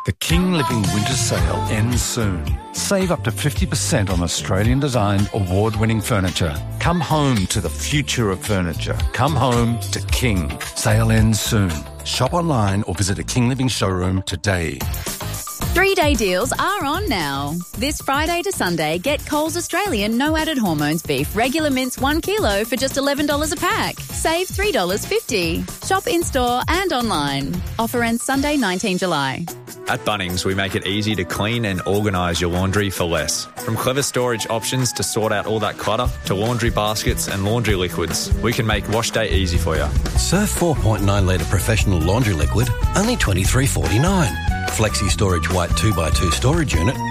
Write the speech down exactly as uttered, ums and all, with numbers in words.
The King Living Winter Sale ends soon. Save up to fifty percent on Australian-designed, award-winning furniture. Come home to the future of furniture. Come home to King. Sale ends soon. Shop online or visit a King Living showroom today. Three-day deals are on now. This Friday to Sunday, get Coles Australian no added hormones beef regular mince one kilo for just eleven dollars a pack. Save three dollars fifty. Shop in-store and online. Offer ends Sunday, nineteenth July. At Bunnings, we make it easy to clean and organise your laundry for less. From clever storage options to sort out all that clutter, to laundry baskets and laundry liquids, we can make wash day easy for you. Surf four point nine litre professional laundry liquid, only twenty-three forty-nine. Flexi Storage White two by two storage unit,